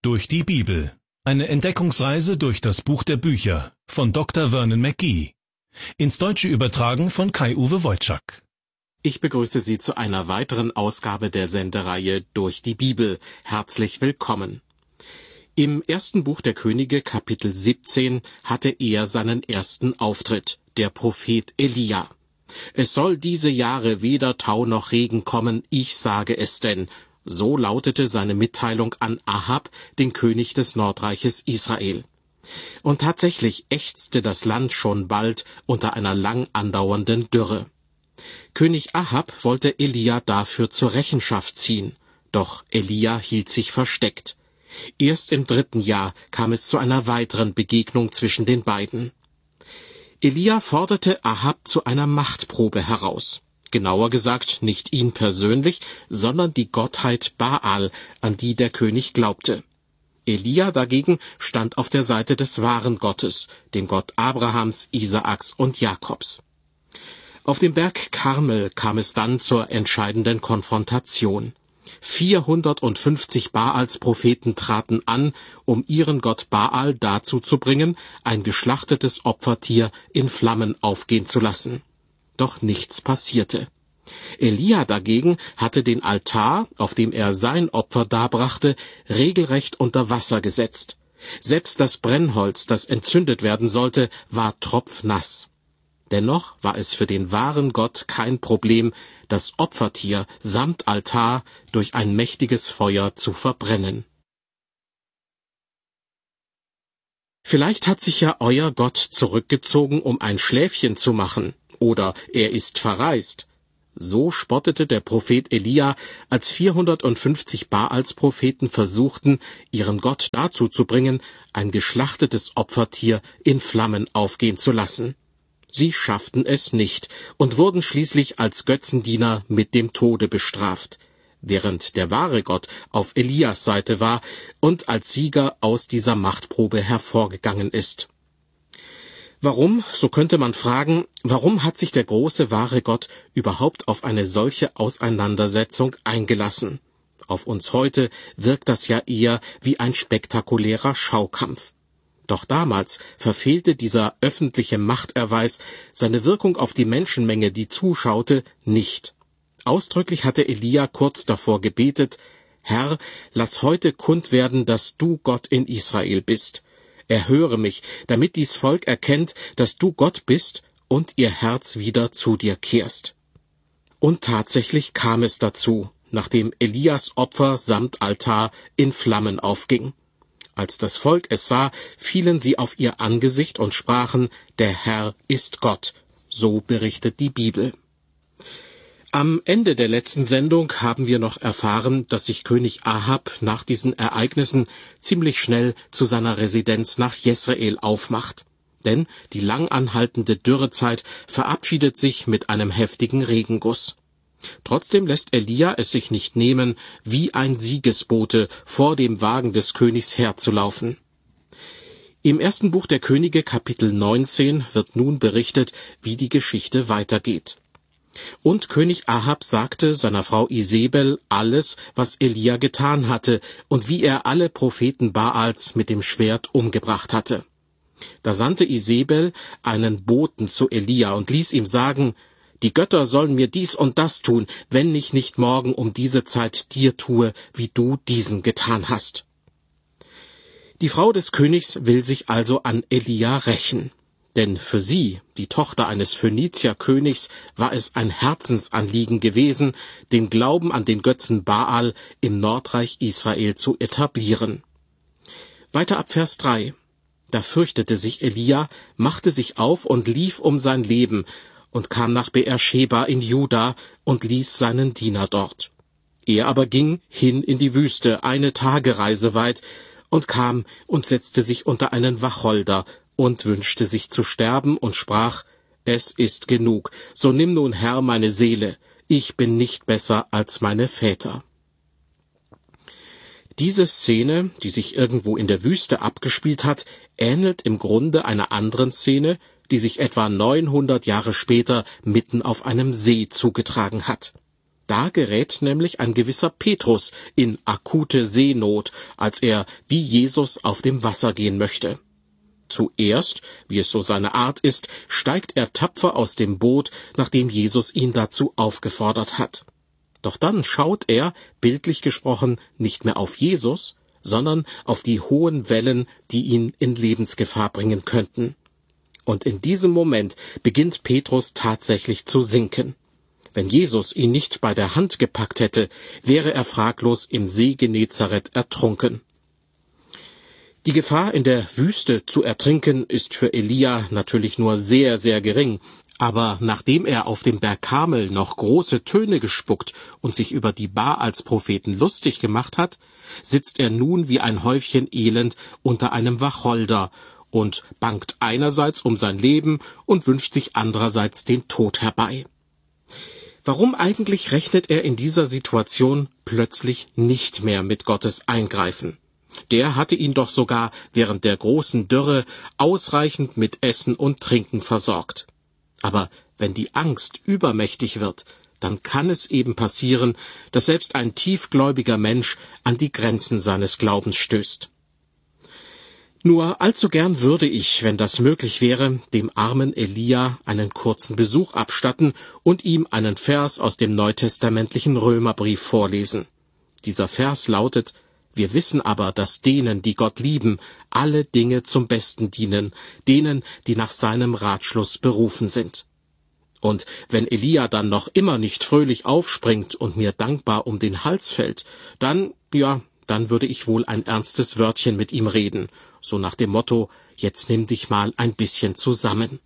Durch die Bibel. Eine Entdeckungsreise durch das Buch der Bücher von Dr. Vernon McGee. Ins Deutsche übertragen von Kai-Uwe Wojczak. Ich begrüße Sie zu einer weiteren Ausgabe der Sendereihe Durch die Bibel. Herzlich willkommen. Im ersten Buch der Könige, Kapitel 17, hatte er seinen ersten Auftritt, der Prophet Elia. Es soll diese Jahre weder Tau noch Regen kommen, ich sage es denn. So lautete seine Mitteilung an Ahab, den König des Nordreiches Israel. Und tatsächlich ächzte das Land schon bald unter einer lang andauernden Dürre. König Ahab wollte Elia dafür zur Rechenschaft ziehen, doch Elia hielt sich versteckt. Erst im 3. Jahr kam es zu einer weiteren Begegnung zwischen den beiden. Elia forderte Ahab zu einer Machtprobe heraus. Genauer gesagt nicht ihn persönlich, sondern die Gottheit Baal, an die der König glaubte. Elia dagegen stand auf der Seite des wahren Gottes, dem Gott Abrahams, Isaaks und Jakobs. Auf dem Berg Karmel kam es dann zur entscheidenden Konfrontation. 450 Baals Propheten traten an, um ihren Gott Baal dazu zu bringen, ein geschlachtetes Opfertier in Flammen aufgehen zu lassen. Doch nichts passierte. Elia dagegen hatte den Altar, auf dem er sein Opfer darbrachte, regelrecht unter Wasser gesetzt. Selbst das Brennholz, das entzündet werden sollte, war tropfnass. Dennoch war es für den wahren Gott kein Problem, das Opfertier samt Altar durch ein mächtiges Feuer zu verbrennen. Vielleicht hat sich ja euer Gott zurückgezogen, um ein Schläfchen zu machen, oder er ist verreist. So spottete der Prophet Elia, als 450 Baals-Propheten versuchten, ihren Gott dazu zu bringen, ein geschlachtetes Opfertier in Flammen aufgehen zu lassen. Sie schafften es nicht und wurden schließlich als Götzendiener mit dem Tode bestraft, während der wahre Gott auf Elias Seite war und als Sieger aus dieser Machtprobe hervorgegangen ist. Warum, so könnte man fragen, warum hat sich der große wahre Gott überhaupt auf eine solche Auseinandersetzung eingelassen? Auf uns heute wirkt das ja eher wie ein spektakulärer Schaukampf. Doch damals verfehlte dieser öffentliche Machterweis seine Wirkung auf die Menschenmenge, die zuschaute, nicht. Ausdrücklich hatte Elia kurz davor gebetet: Herr, lass heute kund werden, dass du Gott in Israel bist. Erhöre mich, damit dies Volk erkennt, dass du Gott bist und ihr Herz wieder zu dir kehrst. Und tatsächlich kam es dazu, nachdem Elias Opfer samt Altar in Flammen aufging. Als das Volk es sah, fielen sie auf ihr Angesicht und sprachen: Der Herr ist Gott. So berichtet die Bibel. Am Ende der letzten Sendung haben wir noch erfahren, dass sich König Ahab nach diesen Ereignissen ziemlich schnell zu seiner Residenz nach Jesreel aufmacht. Denn die lang anhaltende Dürrezeit verabschiedet sich mit einem heftigen Regenguss. Trotzdem lässt Elia es sich nicht nehmen, wie ein Siegesbote vor dem Wagen des Königs herzulaufen. Im ersten Buch der Könige, Kapitel 19, wird nun berichtet, wie die Geschichte weitergeht. Und König Ahab sagte seiner Frau Isebel alles, was Elia getan hatte und wie er alle Propheten Baals mit dem Schwert umgebracht hatte. Da sandte Isebel einen Boten zu Elia und ließ ihm sagen: Die Götter sollen mir dies und das tun, wenn ich nicht morgen um diese Zeit dir tue, wie du diesen getan hast. Die Frau des Königs will sich also an Elia rächen. Denn für sie, die Tochter eines Phönizierkönigs, war es ein Herzensanliegen gewesen, den Glauben an den Götzen Baal im Nordreich Israel zu etablieren. Weiter ab Vers 3. Da fürchtete sich Elia, machte sich auf und lief um sein Leben und kam nach Beersheba in Juda und ließ seinen Diener dort. Er aber ging hin in die Wüste, eine Tagereise weit, und kam und setzte sich unter einen Wacholder und wünschte sich zu sterben und sprach: Es ist genug, so nimm nun, Herr, meine Seele, ich bin nicht besser als meine Väter. Diese Szene, die sich irgendwo in der Wüste abgespielt hat, ähnelt im Grunde einer anderen Szene, die sich etwa 900 Jahre später mitten auf einem See zugetragen hat. Da gerät nämlich ein gewisser Petrus in akute Seenot, als er wie Jesus auf dem Wasser gehen möchte. Zuerst, wie es so seine Art ist, steigt er tapfer aus dem Boot, nachdem Jesus ihn dazu aufgefordert hat. Doch dann schaut er, bildlich gesprochen, nicht mehr auf Jesus, sondern auf die hohen Wellen, die ihn in Lebensgefahr bringen könnten. Und in diesem Moment beginnt Petrus tatsächlich zu sinken. Wenn Jesus ihn nicht bei der Hand gepackt hätte, wäre er fraglos im See Genezareth ertrunken. Die Gefahr, in der Wüste zu ertrinken, ist für Elia natürlich nur sehr, sehr gering. Aber nachdem er auf dem Berg Karmel noch große Töne gespuckt und sich über die Baals-Propheten lustig gemacht hat, sitzt er nun wie ein Häufchen Elend unter einem Wacholder und bangt einerseits um sein Leben und wünscht sich andererseits den Tod herbei. Warum eigentlich rechnet er in dieser Situation plötzlich nicht mehr mit Gottes Eingreifen? Der hatte ihn doch sogar während der großen Dürre ausreichend mit Essen und Trinken versorgt. Aber wenn die Angst übermächtig wird, dann kann es eben passieren, dass selbst ein tiefgläubiger Mensch an die Grenzen seines Glaubens stößt. Nur allzu gern würde ich, wenn das möglich wäre, dem armen Elia einen kurzen Besuch abstatten und ihm einen Vers aus dem neutestamentlichen Römerbrief vorlesen. Dieser Vers lautet: Wir wissen aber, dass denen, die Gott lieben, alle Dinge zum Besten dienen, denen, die nach seinem Ratschluss berufen sind. Und wenn Elia dann noch immer nicht fröhlich aufspringt und mir dankbar um den Hals fällt, dann würde ich wohl ein ernstes Wörtchen mit ihm reden, so nach dem Motto: Jetzt nimm dich mal ein bisschen zusammen.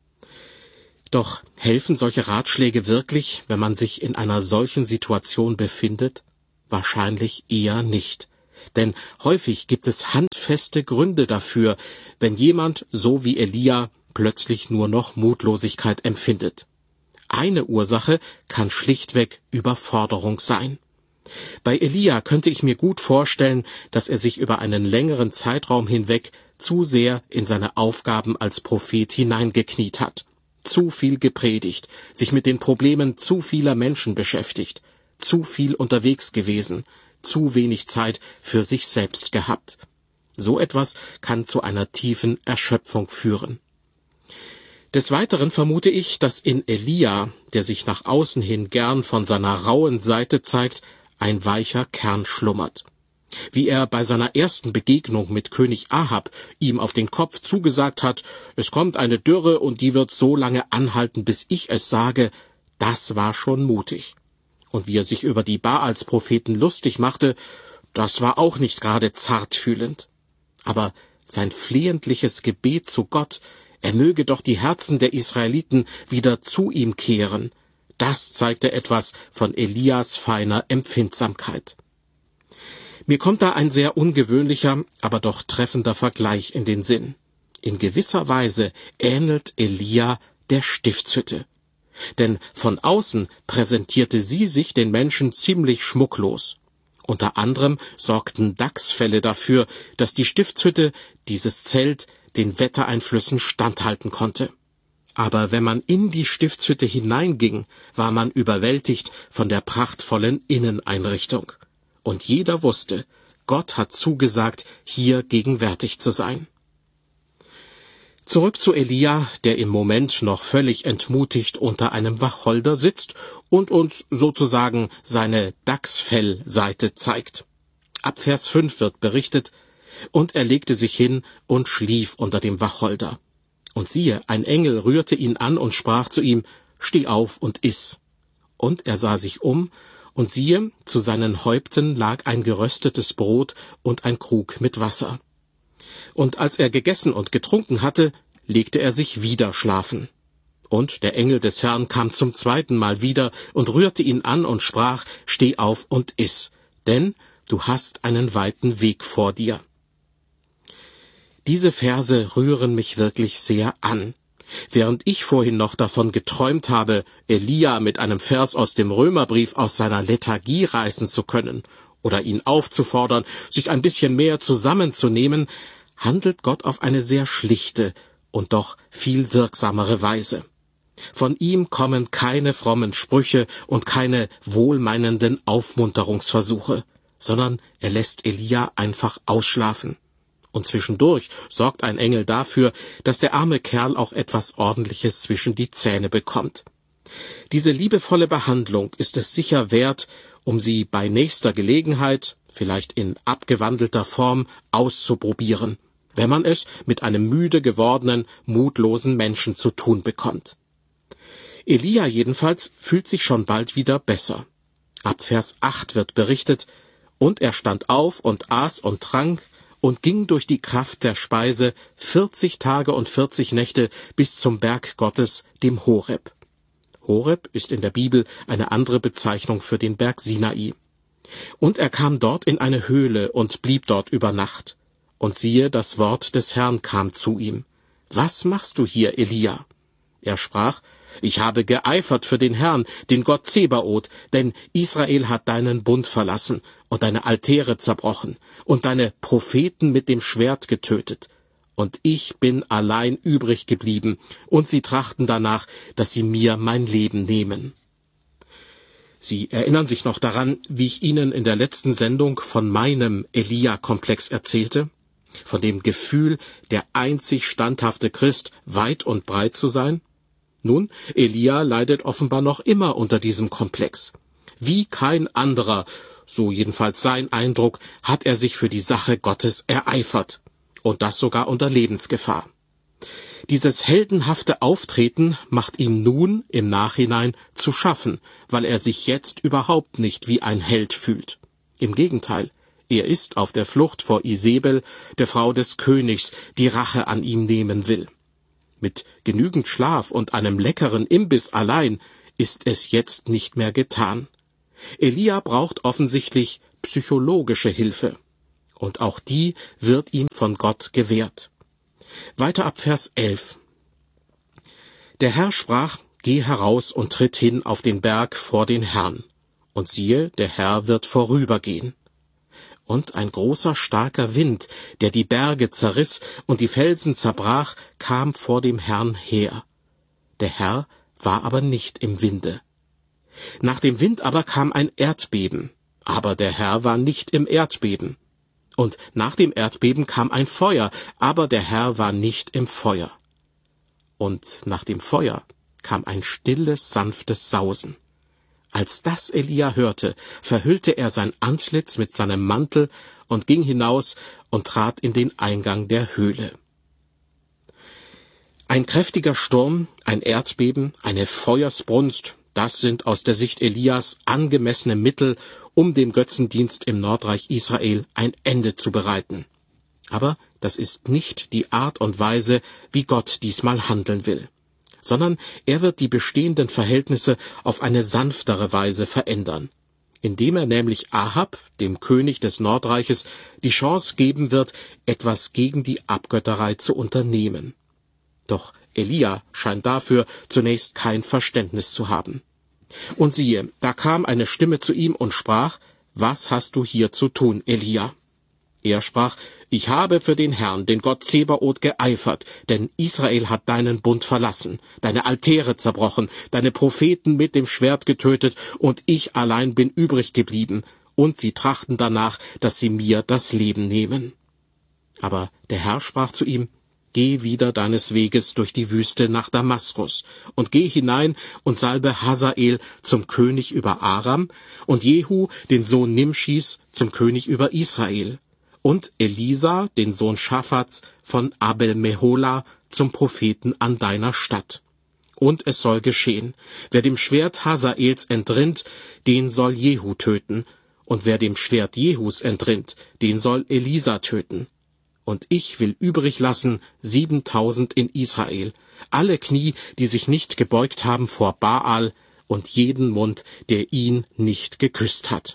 Doch helfen solche Ratschläge wirklich, wenn man sich in einer solchen Situation befindet? Wahrscheinlich eher nicht. Denn häufig gibt es handfeste Gründe dafür, wenn jemand, so wie Elia, plötzlich nur noch Mutlosigkeit empfindet. Eine Ursache kann schlichtweg Überforderung sein. Bei Elia könnte ich mir gut vorstellen, dass er sich über einen längeren Zeitraum hinweg zu sehr in seine Aufgaben als Prophet hineingekniet hat, zu viel gepredigt, sich mit den Problemen zu vieler Menschen beschäftigt, zu viel unterwegs gewesen, zu wenig Zeit für sich selbst gehabt. So etwas kann zu einer tiefen Erschöpfung führen. Des Weiteren vermute ich, dass in Elia, der sich nach außen hin gern von seiner rauen Seite zeigt, ein weicher Kern schlummert. Wie er bei seiner ersten Begegnung mit König Ahab ihm auf den Kopf zugesagt hat: Es kommt eine Dürre und die wird so lange anhalten, bis ich es sage, das war schon mutig. Und wie er sich über die Baals-Propheten lustig machte, das war auch nicht gerade zartfühlend. Aber sein flehentliches Gebet zu Gott, er möge doch die Herzen der Israeliten wieder zu ihm kehren, das zeigte etwas von Elias feiner Empfindsamkeit. Mir kommt da ein sehr ungewöhnlicher, aber doch treffender Vergleich in den Sinn. In gewisser Weise ähnelt Elia der Stiftshütte. Denn von außen präsentierte sie sich den Menschen ziemlich schmucklos. Unter anderem sorgten Dachsfelle dafür, dass die Stiftshütte, dieses Zelt, den Wettereinflüssen standhalten konnte. Aber wenn man in die Stiftshütte hineinging, war man überwältigt von der prachtvollen Inneneinrichtung. Und jeder wusste, Gott hat zugesagt, hier gegenwärtig zu sein. Zurück zu Elia, der im Moment noch völlig entmutigt unter einem Wacholder sitzt und uns sozusagen seine Dachsfellseite zeigt. Ab Vers 5 wird berichtet: Und er legte sich hin und schlief unter dem Wacholder. Und siehe, ein Engel rührte ihn an und sprach zu ihm: Steh auf und iss. Und er sah sich um, und siehe, zu seinen Häupten lag ein geröstetes Brot und ein Krug mit Wasser. Und als er gegessen und getrunken hatte, legte er sich wieder schlafen. Und der Engel des Herrn kam zum zweiten Mal wieder und rührte ihn an und sprach: Steh auf und iss, denn du hast einen weiten Weg vor dir. Diese Verse rühren mich wirklich sehr an. Während ich vorhin noch davon geträumt habe, Elia mit einem Vers aus dem Römerbrief aus seiner Lethargie reißen zu können oder ihn aufzufordern, sich ein bisschen mehr zusammenzunehmen, handelt Gott auf eine sehr schlichte und doch viel wirksamere Weise. Von ihm kommen keine frommen Sprüche und keine wohlmeinenden Aufmunterungsversuche, sondern er lässt Elia einfach ausschlafen. Und zwischendurch sorgt ein Engel dafür, dass der arme Kerl auch etwas Ordentliches zwischen die Zähne bekommt. Diese liebevolle Behandlung ist es sicher wert, um sie bei nächster Gelegenheit, vielleicht in abgewandelter Form, auszuprobieren, wenn man es mit einem müde gewordenen, mutlosen Menschen zu tun bekommt. Elia jedenfalls fühlt sich schon bald wieder besser. Ab Vers 8 wird berichtet: Und er stand auf und aß und trank und ging durch die Kraft der Speise 40 Tage und 40 Nächte bis zum Berg Gottes, dem Horeb. Horeb ist in der Bibel eine andere Bezeichnung für den Berg Sinai. Und er kam dort in eine Höhle und blieb dort über Nacht. Und siehe, das Wort des Herrn kam zu ihm: Was machst du hier, Elia? Er sprach: Ich habe geeifert für den Herrn, den Gott Zebaoth, denn Israel hat deinen Bund verlassen und deine Altäre zerbrochen und deine Propheten mit dem Schwert getötet. Und ich bin allein übrig geblieben, und sie trachten danach, dass sie mir mein Leben nehmen. Sie erinnern sich noch daran, wie ich Ihnen in der letzten Sendung von meinem Elia-Komplex erzählte? Von dem Gefühl, der einzig standhafte Christ weit und breit zu sein? Nun, Elia leidet offenbar noch immer unter diesem Komplex. Wie kein anderer, so jedenfalls sein Eindruck, hat er sich für die Sache Gottes ereifert. Und das sogar unter Lebensgefahr. Dieses heldenhafte Auftreten macht ihm nun im Nachhinein zu schaffen, weil er sich jetzt überhaupt nicht wie ein Held fühlt. Im Gegenteil, er ist auf der Flucht vor Isebel, der Frau des Königs, die Rache an ihm nehmen will. Mit genügend Schlaf und einem leckeren Imbiss allein ist es jetzt nicht mehr getan. Elia braucht offensichtlich psychologische Hilfe. Und auch die wird ihm von Gott gewährt. Weiter ab Vers 11. Der Herr sprach: Geh heraus und tritt hin auf den Berg vor den Herrn. Und siehe, der Herr wird vorübergehen. Und ein großer, starker Wind, der die Berge zerriss und die Felsen zerbrach, kam vor dem Herrn her. Der Herr war aber nicht im Winde. Nach dem Wind aber kam ein Erdbeben, aber der Herr war nicht im Erdbeben. Und nach dem Erdbeben kam ein Feuer, aber der Herr war nicht im Feuer. Und nach dem Feuer kam ein stilles, sanftes Sausen. Als das Elia hörte, verhüllte er sein Antlitz mit seinem Mantel und ging hinaus und trat in den Eingang der Höhle. Ein kräftiger Sturm, ein Erdbeben, eine Feuersbrunst, das sind aus der Sicht Elias angemessene Mittel, um dem Götzendienst im Nordreich Israel ein Ende zu bereiten. Aber das ist nicht die Art und Weise, wie Gott diesmal handeln will, sondern er wird die bestehenden Verhältnisse auf eine sanftere Weise verändern, indem er nämlich Ahab, dem König des Nordreiches, die Chance geben wird, etwas gegen die Abgötterei zu unternehmen. Doch Elia scheint dafür zunächst kein Verständnis zu haben. Und siehe, da kam eine Stimme zu ihm und sprach: Was hast du hier zu tun, Elia? Er sprach: Ich habe für den Herrn, den Gott Zebaoth, geeifert, denn Israel hat deinen Bund verlassen, deine Altäre zerbrochen, deine Propheten mit dem Schwert getötet, und ich allein bin übrig geblieben, und sie trachten danach, dass sie mir das Leben nehmen. Aber der Herr sprach zu ihm: Geh wieder deines Weges durch die Wüste nach Damaskus und geh hinein und salbe Hazael zum König über Aram und Jehu, den Sohn Nimschis, zum König über Israel und Elisa, den Sohn Schaphats, von Abel-Mehola zum Propheten an deiner Stadt. Und es soll geschehen, wer dem Schwert Hazaels entrinnt, den soll Jehu töten, und wer dem Schwert Jehus entrinnt, den soll Elisa töten. Und ich will übrig lassen 7.000 in Israel, alle Knie, die sich nicht gebeugt haben vor Baal, und jeden Mund, der ihn nicht geküsst hat.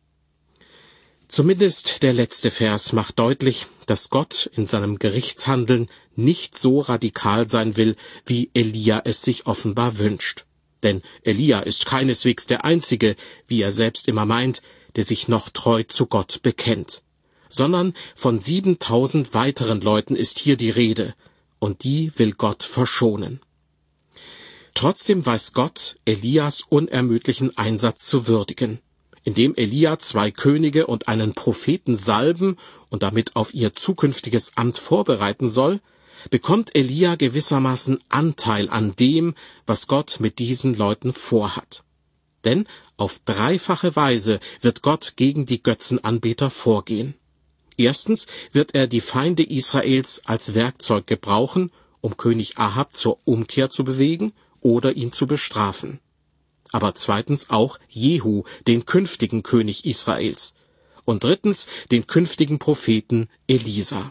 Zumindest der letzte Vers macht deutlich, dass Gott in seinem Gerichtshandeln nicht so radikal sein will, wie Elia es sich offenbar wünscht. Denn Elia ist keineswegs der Einzige, wie er selbst immer meint, der sich noch treu zu Gott bekennt. Sondern von 7.000 weiteren Leuten ist hier die Rede, und die will Gott verschonen. Trotzdem weiß Gott, Elias unermüdlichen Einsatz zu würdigen, indem Elia 2 Könige und einen Propheten salben und damit auf ihr zukünftiges Amt vorbereiten soll, bekommt Elia gewissermaßen Anteil an dem, was Gott mit diesen Leuten vorhat. Denn auf 3-fache Weise wird Gott gegen die Götzenanbeter vorgehen. Erstens wird er die Feinde Israels als Werkzeug gebrauchen, um König Ahab zur Umkehr zu bewegen oder ihn zu bestrafen. Aber zweitens auch Jehu, den künftigen König Israels. Und drittens den künftigen Propheten Elisa.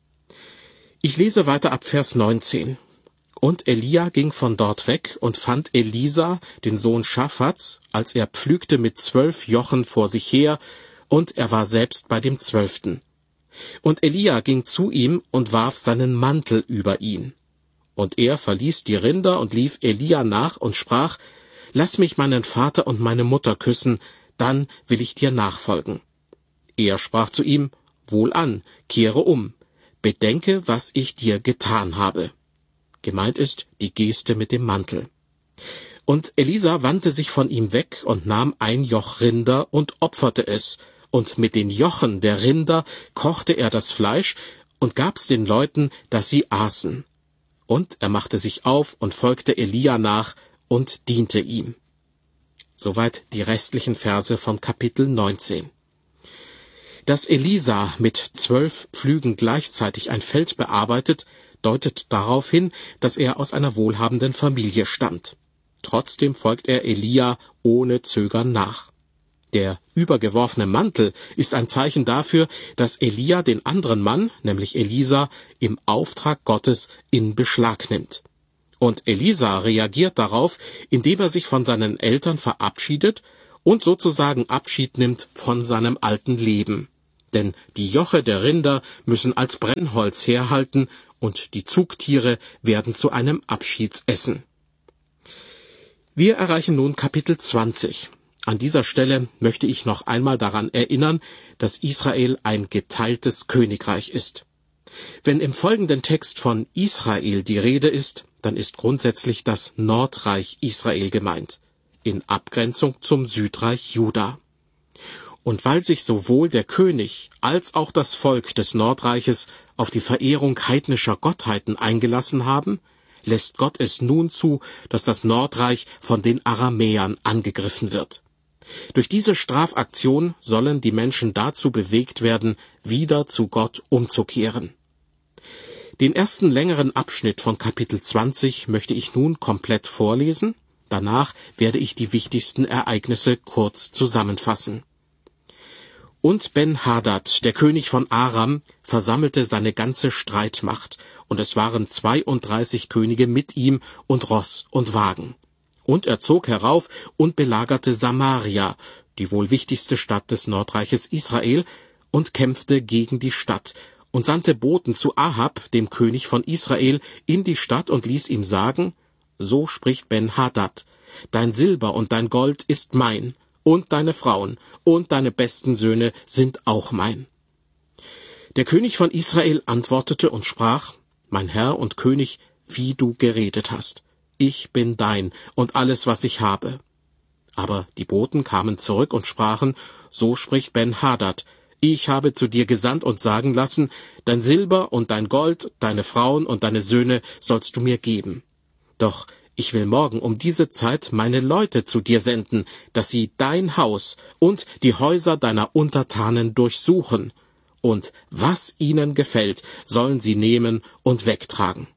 Ich lese weiter ab Vers 19. Und Elia ging von dort weg und fand Elisa, den Sohn Schaphats, als er pflügte mit 12 Jochen vor sich her, und er war selbst bei dem 12. Und Elia ging zu ihm und warf seinen Mantel über ihn. Und er verließ die Rinder und lief Elia nach und sprach: Lass mich meinen Vater und meine Mutter küssen, dann will ich dir nachfolgen. Er sprach zu ihm: Wohlan, kehre um, bedenke, was ich dir getan habe. Gemeint ist die Geste mit dem Mantel. Und Elisa wandte sich von ihm weg und nahm ein Joch Rinder und opferte es, und mit den Jochen der Rinder kochte er das Fleisch und gab's den Leuten, dass sie aßen. Und er machte sich auf und folgte Elia nach und diente ihm. Soweit die restlichen Verse vom Kapitel 19. Dass Elisa mit 12 Pflügen gleichzeitig ein Feld bearbeitet, deutet darauf hin, dass er aus einer wohlhabenden Familie stammt. Trotzdem folgt er Elia ohne Zögern nach. Der übergeworfene Mantel ist ein Zeichen dafür, dass Elia den anderen Mann, nämlich Elisa, im Auftrag Gottes in Beschlag nimmt. Und Elisa reagiert darauf, indem er sich von seinen Eltern verabschiedet und sozusagen Abschied nimmt von seinem alten Leben. Denn die Joche der Rinder müssen als Brennholz herhalten und die Zugtiere werden zu einem Abschiedsessen. Wir erreichen nun Kapitel 20. An dieser Stelle möchte ich noch einmal daran erinnern, dass Israel ein geteiltes Königreich ist. Wenn im folgenden Text von Israel die Rede ist, dann ist grundsätzlich das Nordreich Israel gemeint, in Abgrenzung zum Südreich Juda. Und weil sich sowohl der König als auch das Volk des Nordreiches auf die Verehrung heidnischer Gottheiten eingelassen haben, lässt Gott es nun zu, dass das Nordreich von den Aramäern angegriffen wird. Durch diese Strafaktion sollen die Menschen dazu bewegt werden, wieder zu Gott umzukehren. Den ersten längeren Abschnitt von Kapitel 20 möchte ich nun komplett vorlesen. Danach werde ich die wichtigsten Ereignisse kurz zusammenfassen. Und Ben-Hadad, der König von Aram, versammelte seine ganze Streitmacht, und es waren 32 Könige mit ihm und Ross und Wagen. Und er zog herauf und belagerte Samaria, die wohl wichtigste Stadt des Nordreiches Israel, und kämpfte gegen die Stadt, und sandte Boten zu Ahab, dem König von Israel, in die Stadt und ließ ihm sagen: So spricht Ben-Hadad: Dein Silber und dein Gold ist mein, und deine Frauen und deine besten Söhne sind auch mein. Der König von Israel antwortete und sprach: Mein Herr und König, wie du geredet hast. Ich bin dein und alles, was ich habe. Aber die Boten kamen zurück und sprachen: So spricht Ben-Hadad: Ich habe zu dir gesandt und sagen lassen, dein Silber und dein Gold, deine Frauen und deine Söhne sollst du mir geben. Doch ich will morgen um diese Zeit meine Leute zu dir senden, dass sie dein Haus und die Häuser deiner Untertanen durchsuchen, und was ihnen gefällt, sollen sie nehmen und wegtragen.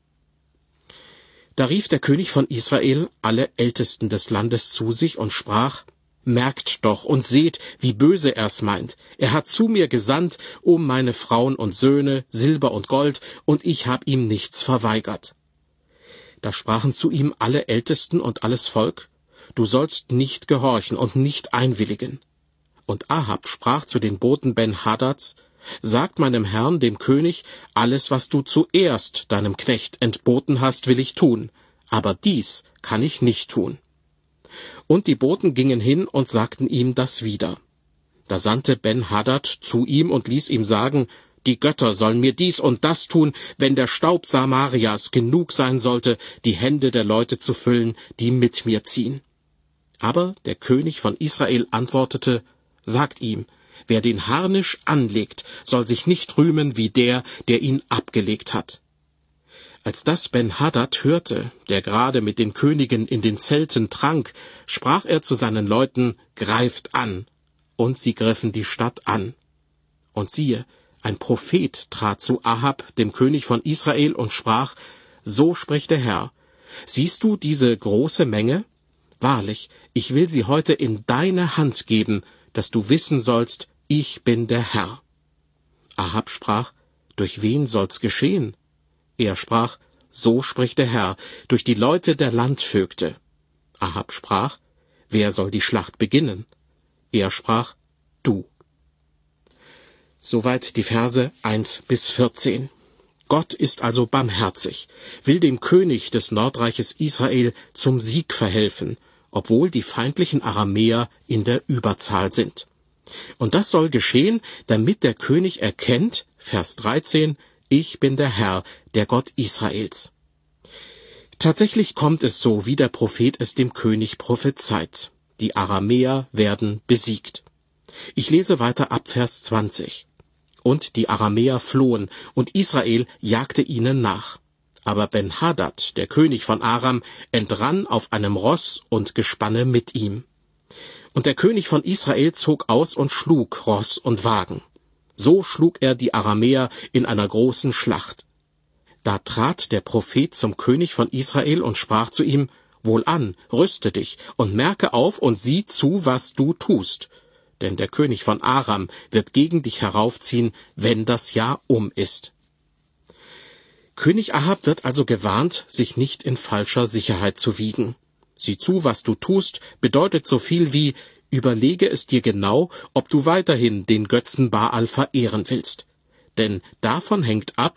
Da rief der König von Israel alle Ältesten des Landes zu sich und sprach: Merkt doch und seht, wie böse er's meint. Er hat zu mir gesandt, um meine Frauen und Söhne, Silber und Gold, und ich hab ihm nichts verweigert. Da sprachen zu ihm alle Ältesten und alles Volk: Du sollst nicht gehorchen und nicht einwilligen. Und Ahab sprach zu den Boten Ben-Hadads: Sagt meinem Herrn, dem König, alles, was du zuerst deinem Knecht entboten hast, will ich tun, aber dies kann ich nicht tun. Und die Boten gingen hin und sagten ihm das wieder. Da sandte Ben-Hadad zu ihm und ließ ihm sagen: Die Götter sollen mir dies und das tun, wenn der Staub Samarias genug sein sollte, die Hände der Leute zu füllen, die mit mir ziehen. Aber der König von Israel antwortete, sagt ihm, wer den Harnisch anlegt, soll sich nicht rühmen wie der, der ihn abgelegt hat. Als das Ben-Hadad hörte, der gerade mit den Königen in den Zelten trank, sprach er zu seinen Leuten, greift an. Und sie griffen die Stadt an. Und siehe, ein Prophet trat zu Ahab, dem König von Israel, und sprach, so spricht der Herr, siehst du diese große Menge? Wahrlich, ich will sie heute in deine Hand geben, dass du wissen sollst, ich bin der Herr. Ahab sprach, durch wen soll's geschehen? Er sprach, so spricht der Herr, durch die Leute der Landvögte. Ahab sprach, wer soll die Schlacht beginnen? Er sprach, du. Soweit die Verse 1-14. Gott ist also barmherzig, will dem König des Nordreiches Israel zum Sieg verhelfen, obwohl die feindlichen Aramäer in der Überzahl sind. Und das soll geschehen, damit der König erkennt, Vers 13, ich bin der Herr, der Gott Israels. Tatsächlich kommt es so, wie der Prophet es dem König prophezeit. Die Aramäer werden besiegt. Ich lese weiter ab Vers 20. Und die Aramäer flohen, und Israel jagte ihnen nach. Aber Ben-Hadad, der König von Aram, entrann auf einem Ross und Gespanne mit ihm. Und der König von Israel zog aus und schlug Ross und Wagen. So schlug er die Aramäer in einer großen Schlacht. Da trat der Prophet zum König von Israel und sprach zu ihm, Wohlan, rüste dich und merke auf und sieh zu, was du tust. Denn der König von Aram wird gegen dich heraufziehen, wenn das Jahr um ist. König Ahab wird also gewarnt, sich nicht in falscher Sicherheit zu wiegen. Sieh zu, was du tust, bedeutet so viel wie, überlege es dir genau, ob du weiterhin den Götzen Baal verehren willst. Denn davon hängt ab,